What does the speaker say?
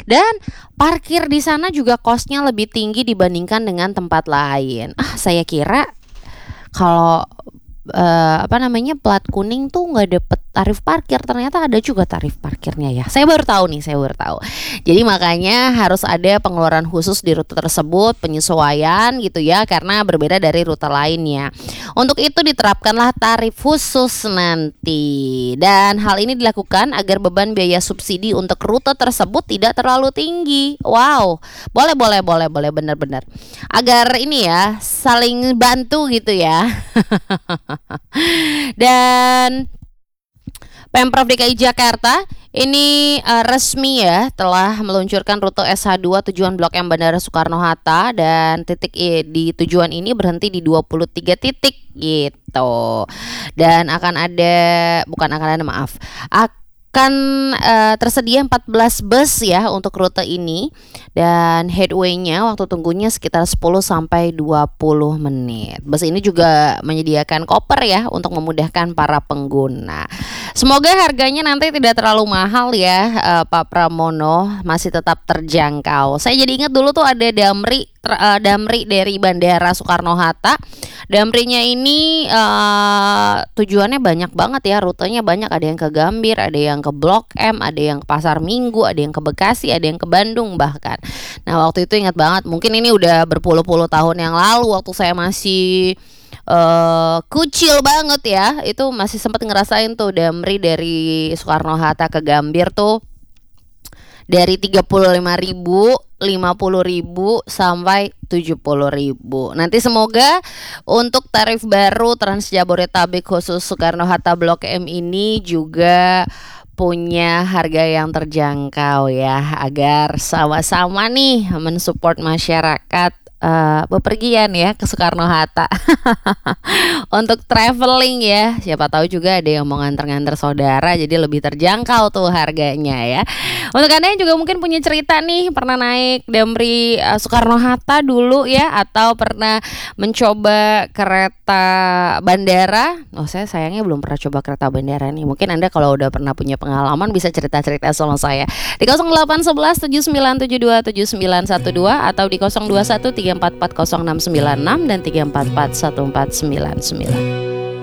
Dan parkir di sana juga kosnya lebih tinggi dibandingkan dengan tempat lain. Saya kira kalau plat kuning tuh nggak dapet tarif parkir, ternyata ada juga tarif parkirnya ya. Saya baru tahu nih, saya baru tahu. Jadi makanya harus ada pengeluaran khusus di rute tersebut, penyesuaian gitu ya, karena berbeda dari rute lainnya. Untuk itu diterapkanlah tarif khusus nanti. Dan hal ini dilakukan agar beban biaya subsidi untuk rute tersebut tidak terlalu tinggi. Wow, boleh benar-benar. Agar ini ya saling bantu gitu ya. Dan Pemprov DKI Jakarta ini resmi ya telah meluncurkan rute SH2 tujuan Blok M Bandara Soekarno-Hatta, dan titik di tujuan ini berhenti di 23 titik gitu. Dan akan tersedia 14 bus ya untuk rute ini, dan headway-nya waktu tunggunya sekitar 10 sampai 20 menit. Bus ini juga menyediakan koper ya untuk memudahkan para pengguna. Semoga harganya nanti tidak terlalu mahal ya, Pak Pramono, masih tetap terjangkau. Saya jadi ingat dulu tuh ada Damri dari Bandara Soekarno-Hatta. Damrinya ini tujuannya banyak banget ya, rutenya banyak. Ada yang ke Gambir, ada yang ke Blok M, ada yang ke Pasar Minggu, ada yang ke Bekasi, ada yang ke Bandung bahkan. Nah waktu itu ingat banget, mungkin ini udah berpuluh-puluh tahun yang lalu, waktu saya masih kucil banget ya, itu masih sempat ngerasain tuh Damri dari Soekarno-Hatta ke Gambir tuh dari 35.000, 50.000 sampai 70.000. Nanti semoga untuk tarif baru Trans Jabodetabek khusus Soekarno-Hatta Blok M ini juga punya harga yang terjangkau ya, agar sama-sama nih mensupport masyarakat bepergian ya ke Soekarno-Hatta untuk traveling ya. Siapa tahu juga ada yang mau nganter-nganter saudara, jadi lebih terjangkau tuh harganya ya. Untuk Anda yang juga mungkin punya cerita nih, pernah naik Damri Soekarno-Hatta dulu ya, atau pernah mencoba kereta bandara. Saya sayangnya belum pernah coba kereta bandara nih. Mungkin Anda kalau udah pernah punya pengalaman bisa cerita-cerita sama saya di 0811 7972 7912 atau di 021 3440696 dan 3441499.